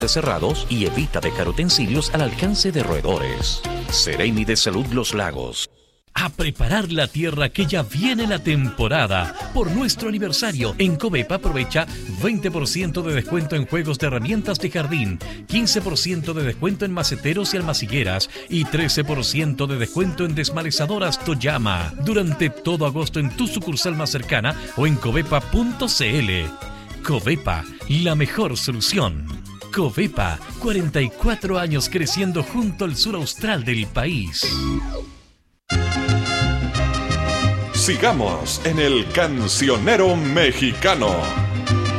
cerrados y evita dejar utensilios al alcance de roedores. Seremi de Salud Los Lagos. A preparar la tierra que ya viene la temporada. Por nuestro aniversario, en Covepa aprovecha 20% de descuento en juegos de herramientas de jardín, 15% de descuento en maceteros y almacigueras y 13% de descuento en desmalezadoras Toyama. Durante todo agosto en tu sucursal más cercana o en covepa.cl. Covepa, la mejor solución. Covepa, 44 años creciendo junto al sur austral del país. Sigamos en el Cancionero Mexicano.